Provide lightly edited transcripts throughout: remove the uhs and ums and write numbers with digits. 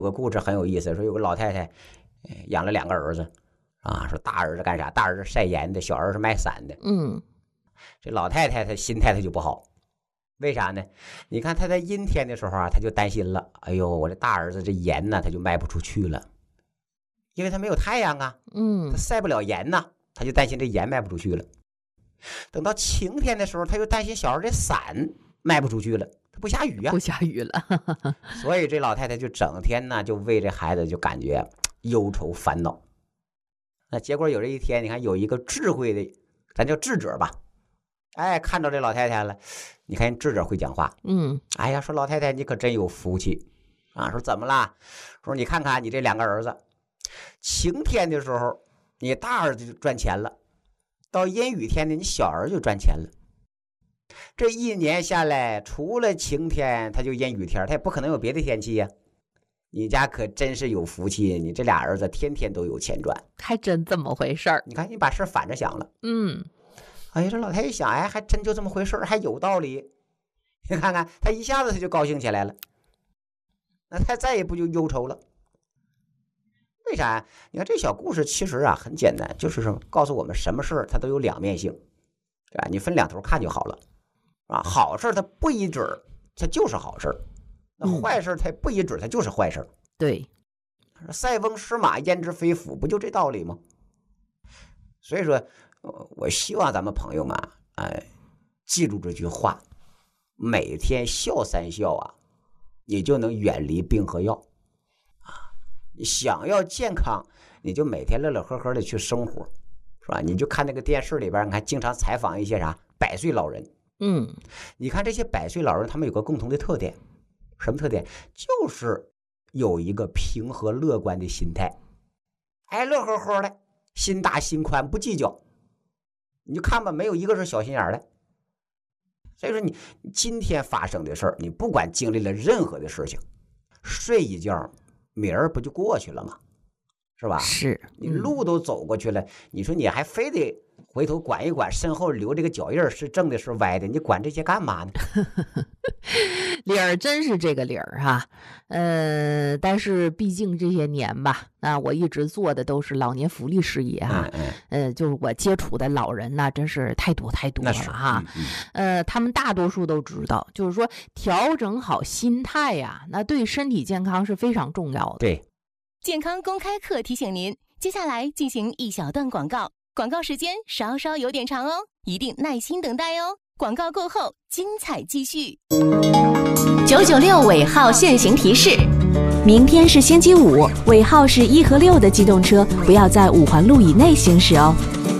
有个故事很有意思，说有个老太太养了2个儿子啊，说大儿子干啥？大儿子晒盐的，小儿子卖伞的。这老太太她心态她就不好，为啥呢？你看她在阴天的时候啊，她就担心了，哎呦，我这大儿子这盐呢，他就卖不出去了，因为他没有太阳啊，他晒不了盐呐，他就担心这盐卖不出去了。等到晴天的时候，他又担心小儿这伞卖不出去了。它不下雨啊， 不下雨了， 所以这老太太就整天呢就为这孩子就感觉忧愁烦恼。那结果有这一天，你看有一个智慧的，咱叫智者吧，看到这老太太了，你看智者会讲话，哎呀，说老太太你可真有福气啊，说怎么啦？说你看看你这2个儿子，晴天的时候你大儿子就赚钱了，到阴雨天呢你小儿子就赚钱了。这1年下来，除了晴天，他就阴雨天，他也不可能有别的天气呀。你家可真是有福气，你这俩儿子天天都有钱赚， 还真这么回事儿。 你看，你把事反着想了。哎呀，这老太太想，哎，还真就这么回事，还有道理。你看看，他一下子他就高兴起来了，那他再也不就忧愁了。为啥？你看这小故事其实啊很简单，就是说告诉我们什么事它都有两面性，对吧？你分两头看就好了。啊，好事它不一准它就是好事，那坏事它不一准它就是坏事。 对， 塞翁失马焉知非福，不就这道理吗？所以说，我希望咱们朋友们记住这句话，每天笑3笑啊，你就能远离病和药啊。你想要健康，你就每天乐乐呵呵的去生活，是吧？你就看那个电视里边，你看经常采访一些啥100岁老人。你看这些100岁老人，他们有个共同的特点，什么特点？就是有一个平和乐观的心态，乐呵呵的，心大心宽，不计较。你就看吧，没有一个是小心眼的。所以说你今天发生的事儿，你不管经历了任何的事情，睡一觉，明儿不就过去了吗？是吧？ 是， 你路都走过去了，你说你还非得回头管一管身后留这个脚印是正的是歪的，你管这些干嘛呢？ 理儿真是这个理儿哈，但是毕竟这些年吧，我一直做的都是老年福利事业哈，就是我接触的老人呐，真是太多了哈，他们大多数都知道，就是说调整好心态呀，那对身体健康是非常重要的。 对， 健康公开课提醒您，接下来进行一小段广告，广告时间稍稍有点长哦，一定耐心等待哦。广告过后，精彩继续。996尾号限行提示：明天是星期五，尾号是1和6的机动车不要在5环路以内行驶哦。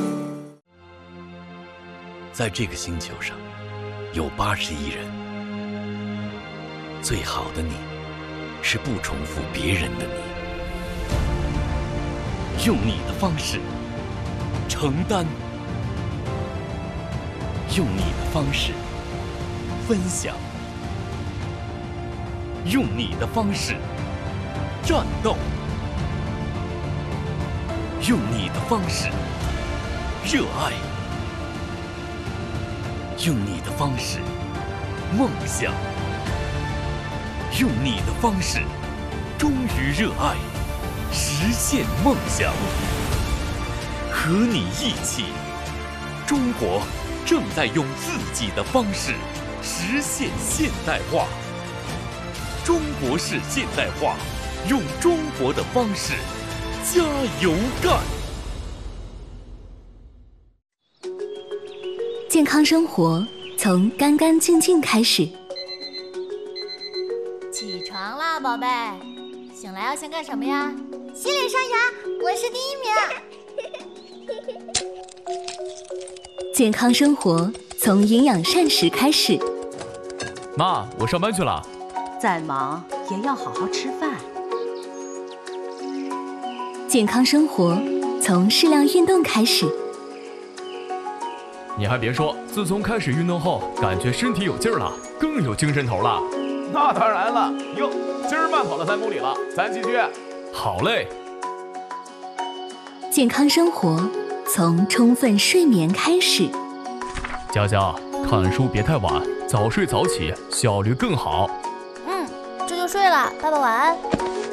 在这个星球上，有80亿人，最好的你，是不重复别人的你。用你的方式承担，用你的方式分享，用你的方式战斗，用你的方式热爱，用你的方式梦想，用你的方式忠于热爱，实现梦想。和你一起，中国正在用自己的方式实现现代化。中国式现代化，用中国的方式加油干。 健康生活从干干净净开始。 起床啦，宝贝！醒来要先干什么呀？洗脸刷牙，我是第1名。 健康生活从营养膳食开始。 妈，我上班去了。 再忙也要好好吃饭。 健康生活从适量运动开始。 你还别说，自从开始运动后，感觉身体有劲儿了，更有精神头了。 那当然了，哟，今儿慢跑了3公里了，咱继续。 好嘞。 健康生活从充分睡眠开始。 佳佳，看书别太晚，早睡早起，效率更好。 这就睡了，爸爸晚安。